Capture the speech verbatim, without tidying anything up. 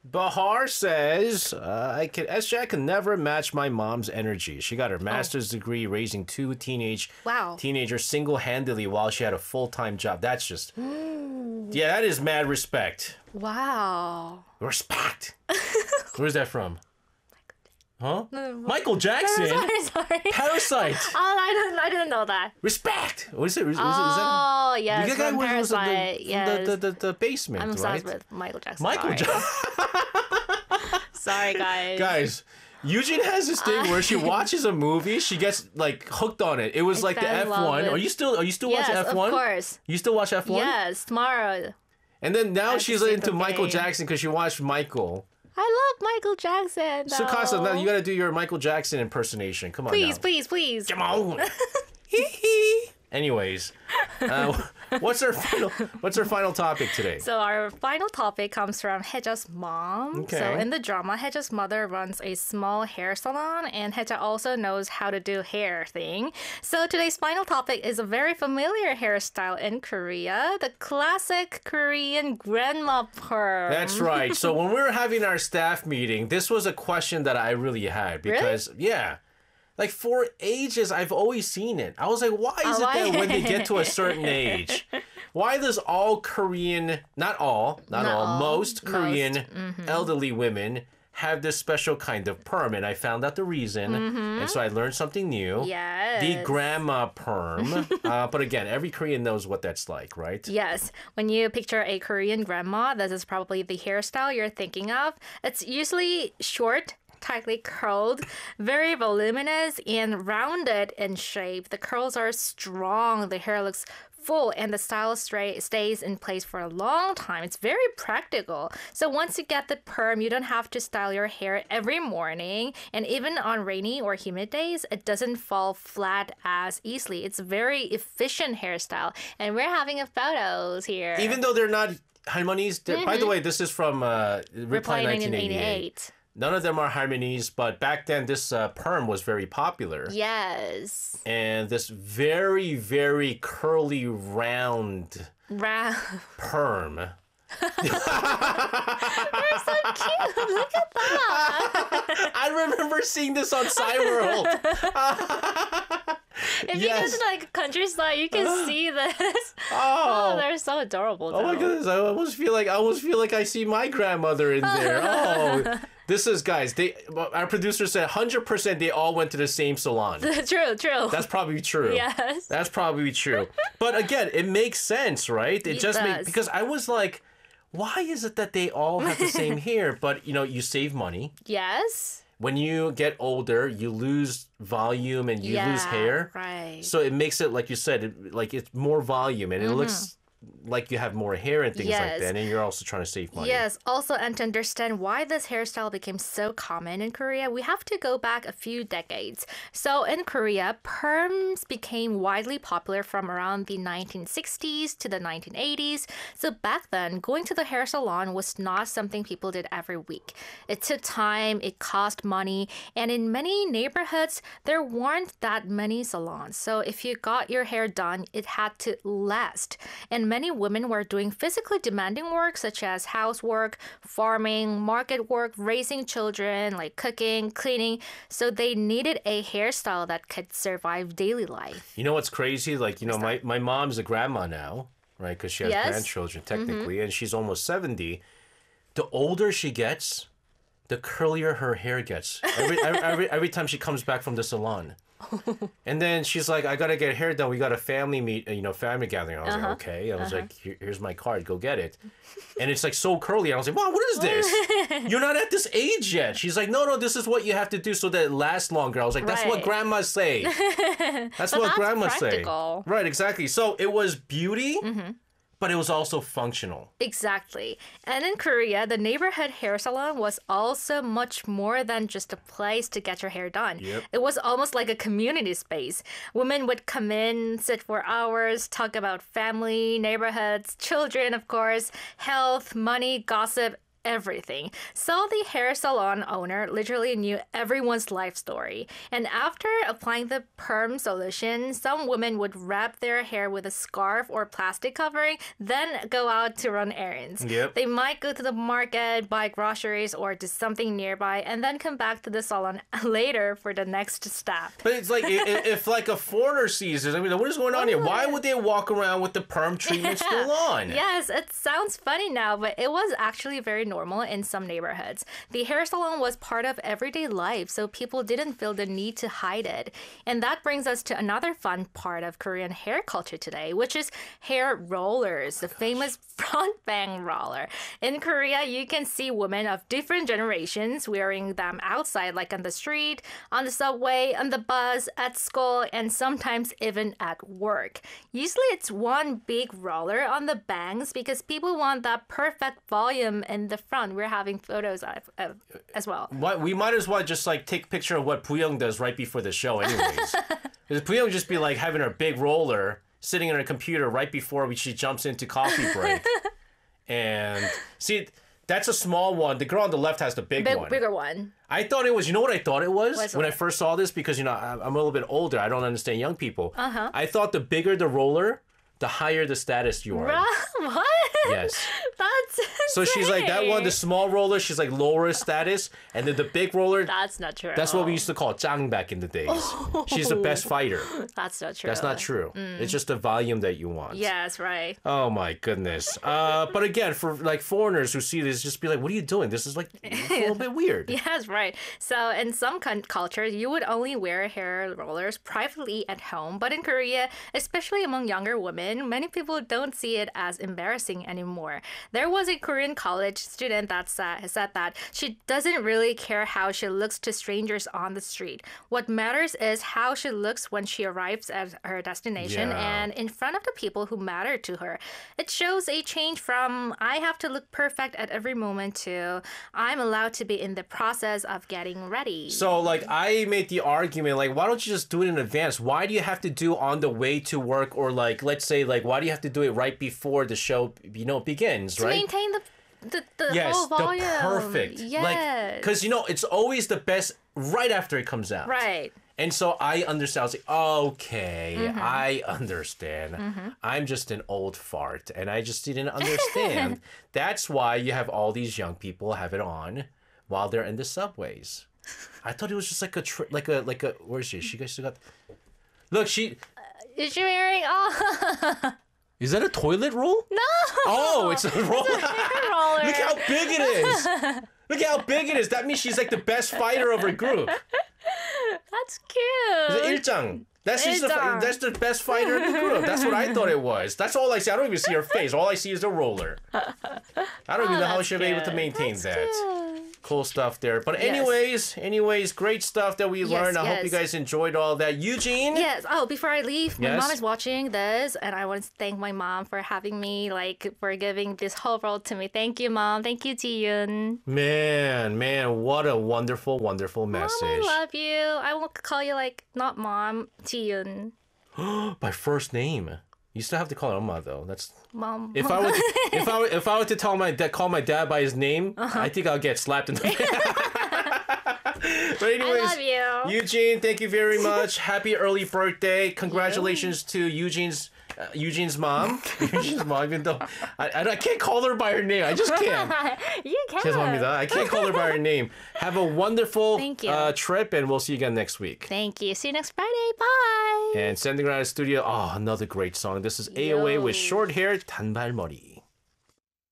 Bahar says, uh, I can S J I can never match my mom's energy. She got her master's degree raising two teenage Wow. teenagers single-handedly while she had a full-time job. That's just yeah, that is mad respect. Wow. Respect. Where's that from? Huh? No, Michael Jackson. Sorry, sorry. Parasite. Oh, I didn't, I didn't know that. Respect. What is it? Is, is, is Oh, that? yes, You got from guy was in Parasite. the, Yes. the, the, the, the basement, I'm right? obsessed with Michael Jackson. Michael Sorry. Jackson. Sorry, guys. Guys, Eugene has this thing where she watches a movie, she gets like hooked on it. It was like the fell in F love one. with- Are you still are you still Yes, watching F one? of course. You still watch F one? Yes, tomorrow. And then now Every she's single into Michael game. Jackson because she watched Michael. I love Michael Jackson. So though. Casa, now you got to do your Michael Jackson impersonation. Come on, Please, now. please, please. Come on. Anyways, uh, what's our final what's our final topic today? So our final topic comes from Heja's mom. Okay. So in the drama, Heja's mother runs a small hair salon, and Heja also knows how to do hair thing. So today's final topic is a very familiar hairstyle in Korea, the classic Korean grandma perm. That's right. So when we were having our staff meeting, this was a question that I really had because yeah. Like for ages, I've always seen it. I was like, why is Oh, it why? that when they get to a certain age, why does all Korean, not all, not, Not all, all, most Korean most, mm-hmm. elderly women have this special kind of perm? And I found out the reason. Mm-hmm. And so I learned something new. Yes. The grandma perm. uh, but again, every Korean knows what that's like, right? Yes. When you picture a Korean grandma, this is probably the hairstyle you're thinking of. It's usually short, tightly curled, very voluminous, and rounded in shape. The curls are strong, the hair looks full, and the style stra- stays in place for a long time. It's very practical. So once you get the perm, you don't have to style your hair every morning. And even on rainy or humid days, it doesn't fall flat as easily. It's a very efficient hairstyle. And we're having a photos here. Even though they're not harmonies. By the way, this is from uh, Reply, Reply nineteen nineteen eighty-eight. eighty-eight. None of them are harmonies, but back then this uh, perm was very popular. Yes. And this very, very curly, round Ra- perm. You're so cute. Look at that. I remember seeing this on Cyworld. If Yes. you go to like countryside, you can see this. Oh, Oh, they're so adorable. oh my though. goodness! I almost feel like I almost feel like I see my grandmother in there. Oh, this is guys. They our producer said one hundred percent they all went to the same salon. True, true. That's probably true. Yes. That's probably true. But again, it makes sense, right? It, It just makes does. because I was like, why is it that they all have the same hair? But you know, you save money. Yes. When you get older, you lose volume and you yeah, lose hair. Right. So it makes it like you said, it, like it's more volume and it looks like you have more hair and things like Yes. that. And you're also trying to save money. Yes, also, and to understand why this hairstyle became so common in Korea, we have to go back a few decades. So, in Korea, perms became widely popular from around the nineteen sixties to the nineteen eighties. So, back then, going to the hair salon was not something people did every week. It took time, it cost money, and in many neighborhoods, there weren't that many salons. So, if you got your hair done, it had to last. And many women were doing physically demanding work such as housework, farming, market work, raising children, like cooking, cleaning. So they needed a hairstyle that could survive daily life. You know what's crazy? Like, you know, my, my mom's a grandma now, right? Because she has Yes. grandchildren technically, and she's almost seventy. The older she gets, the curlier her hair gets. Every, every, every, every time she comes back from the salon. And then she's like, I gotta get hair done. We got a family meet, you know, family gathering. I was like, okay. I was like, Here, here's my card. Go get it. And it's like so curly. I was like, wow, what is this? You're not at this age yet. She's like, no, no, this is what you have to do so that it lasts longer. I was like, that's what Right. grandmas say. That's what that's grandmas practical. say. Right, exactly. So it was beauty, but it was also functional. Exactly. And in Korea, the neighborhood hair salon was also much more than just a place to get your hair done. Yep. It was almost like a community space. Women would come in, sit for hours, talk about family, neighborhoods, children, of course, health, money, gossip, everything. So the hair salon owner literally knew everyone's life story. And after applying the perm solution, some women would wrap their hair with a scarf or plastic covering, then go out to run errands. Yep. They might go to the market, buy groceries, or do something nearby, and then come back to the salon later for the next step. But it's like if, if like a foreigner sees this, I mean, what is going on here? Why would they walk around with the perm treatment still on? Yes, it sounds funny now, but it was actually very normal in some neighborhoods. The hair salon was part of everyday life, so people didn't feel the need to hide it. And that brings us to another fun part of Korean hair culture today, which is hair rollers, the famous front bang roller. In Korea, you can see women of different generations wearing them outside, like on the street, on the subway, on the bus, at school, and sometimes even at work. Usually it's one big roller on the bangs because people want that perfect volume in the front. We're having photos of, of as well. What, we might as well just like take a picture of what Pooyoung does right before the show anyways. Because Pooyoung just be like having her big roller sitting on her computer right before she jumps into coffee break. And see, that's a small one. The girl on the left has the big, Big, one. bigger one. I thought it was, you know what I thought it was? What's when I what? first saw this, because, you know, I'm I'm a little bit older. I don't understand young people. Uh-huh. I thought the bigger the roller, the higher the status you are. What? Yes. That's So she's like, that one, the insane. small roller, she's like lower status. And then the big roller, That's not true. that's what we used to call Zhang back in the days. She's the best fighter. That's not true. That's not true. It's just the volume that you want. Yes, right. Oh my goodness. Uh, but again, for like foreigners who see this, just be like, what are you doing? This is like a little bit weird. Yes, right. So in some con- cultures, you would only wear hair rollers privately at home. But in Korea, especially among younger women, many people don't see it as embarrassing anymore. There was a Korean college student that sa- said that she doesn't really care how she looks to strangers on the street. What matters is how she looks when she arrives at her destination Yeah. and in front of the people who matter to her. It shows a change from I have to look perfect at every moment to I'm allowed to be in the process of getting ready. So, like, I made the argument, like, why don't you just do it in advance? Why do you have to do on the way to work? Or, like, let's say, like, why do you have to do it right before the show, you know, begins, to right? maintain the the, the Yes, whole volume. the perfect. Yes. Like, because, you know, it's always the best right after it comes out. Right. And so I understand. I was like, okay, Mm-hmm. I understand. I'm just an old fart, and I just didn't understand. That's why you have all these young people have it on while they're in the subways. I thought it was just like a tr- like a like a where is she? She guys still got. Look, she Is she wearing oh is that a toilet roll? No. Oh, it's a roll. roller? Look how big it is. Look how big it is. That means she's like the best fighter of her group. That's cute. 일장. That's just the, 일장. that's the best fighter in the group. That's what I thought it was. That's all I see. I don't even see her face. All I see is the roller. I don't even know how that's she'll be able to cute. maintain That's that. cute. Cool stuff there. But Yes. anyways, anyways, great stuff that we Yes, learned. I hope you yes. guys enjoyed all that. Eugene? Yes. Oh, before I leave, my Yes? mom is watching this, and I want to thank my mom for having me, like, for giving this whole world to me. Thank you, Mom. Thank you, Ji-yoon. Man, man, what a wonderful, wonderful Mom, message. I love you. I will call you, like, not Mom, Ji-yoon. By first name. You still have to call her Oma though. That's Mom. if I were to, if I were, if I were to tell my dad call my dad by his name, Uh-huh. I think I'll get slapped in the face. But anyways, love you. Eugene, thank you very much. Happy early birthday! Congratulations to Eugene's uh, Eugene's mom. Eugene's mom, even though I, I I can't call her by her name. I just can't. You can. 죄송합니다. I can't call her by her name. Have a wonderful Thank you. Uh, trip, and we'll see you again next week. Thank you. See you next Friday. Bye. And sending her out of the studio. Oh, another great song. This is A O A with Yo. Short Hair, 단발머리.